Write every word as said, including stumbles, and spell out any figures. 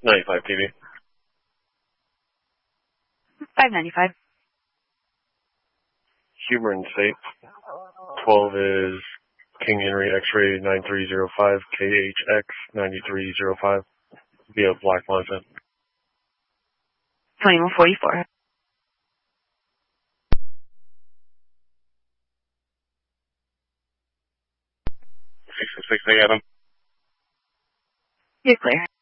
ninety-five T V. five ninety-five. Humor and Fate. twelve is King Henry X-ray nine three zero five K H X nine three zero five via Black Mountain. twenty-one forty-four. six six six Adam. You're clear.